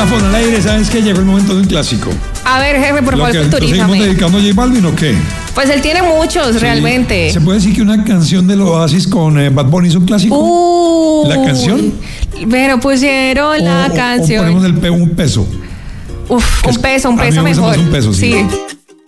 Micrófono al aire, ¿sabes qué? Llegó el momento de un clásico. A ver, jefe, por favor, culturízame. ¿Seguimos dedicando a J Balvin o qué? Pues él tiene muchos, realmente. ¿Se puede decir que una canción del Oasis con Bad Bunny es un clásico? ¿La canción? Pero pusieron la canción. O ponemos un peso. Un peso a mí me gusta mejor. más un peso, sí.